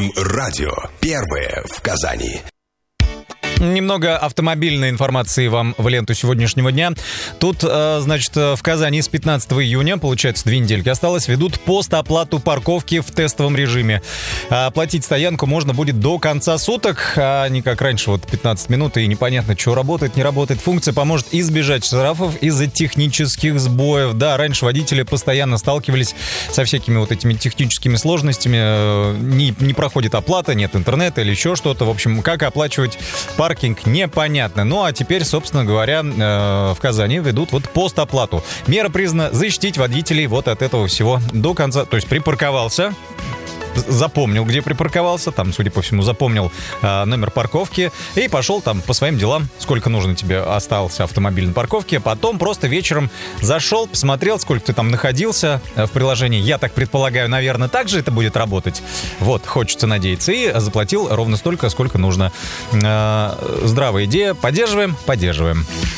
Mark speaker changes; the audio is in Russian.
Speaker 1: МР-радио. Первое в Казани.
Speaker 2: Немного автомобильной информации вам в ленту сегодняшнего дня. Тут, значит, в Казани с 15 июня, получается, 2 недельки осталось, ведут постоплату парковки в тестовом режиме. Оплатить стоянку можно будет до конца суток, а не как раньше, вот 15 минут, и непонятно, что работает, не работает. Функция поможет избежать штрафов из-за технических сбоев. Да, раньше водители постоянно сталкивались со всякими вот этими техническими сложностями. Не проходит оплата, нет интернета или еще что-то. В общем, как оплачивать паркинг, непонятно. Ну, а теперь, собственно говоря, в Казани ведут вот постоплату. Мера призвана защитить водителей вот от этого всего до конца. То есть припарковался, запомнил, где припарковался, там, судя по всему, запомнил номер парковки и пошел там по своим делам, сколько нужно тебе остался автомобиль на парковке. Потом просто вечером зашел, посмотрел, сколько ты там находился в приложении. Я так предполагаю, наверное, так же это будет работать. Вот, хочется надеяться. И заплатил ровно столько, сколько нужно. Здравая идея. Поддерживаем.